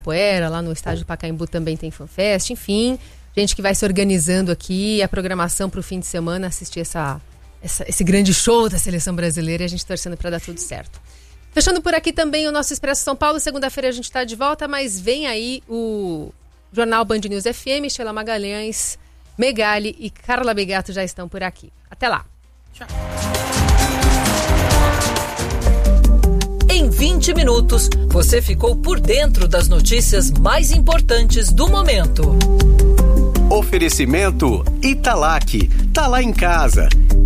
Poeira, lá no estádio Pacaembu também tem FanFest, enfim, gente que vai se organizando aqui, a programação para o fim de semana, assistir esse grande show da seleção brasileira e a gente torcendo para dar tudo certo. Fechando por aqui também o nosso Expresso São Paulo, segunda-feira a gente está de volta, mas vem aí o Jornal Band News FM, Sheila Magalhães, Megali e Carla Begato já estão por aqui. Até lá. Tchau. Em 20 minutos, você ficou por dentro das notícias mais importantes do momento. Oferecimento Italac. Tá lá em casa.